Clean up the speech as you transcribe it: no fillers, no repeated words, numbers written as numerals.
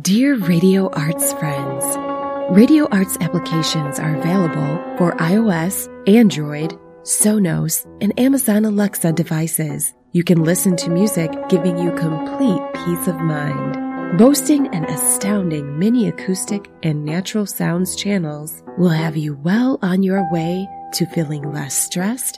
Dear Radio Arts friends, Radio Arts applications are available for iOS, Android, Sonos, and Amazon Alexa devices. You can listen to music giving you complete peace of mind. Boasting an astounding mini acoustic and natural sounds channels will have you well on your way to feeling less stressed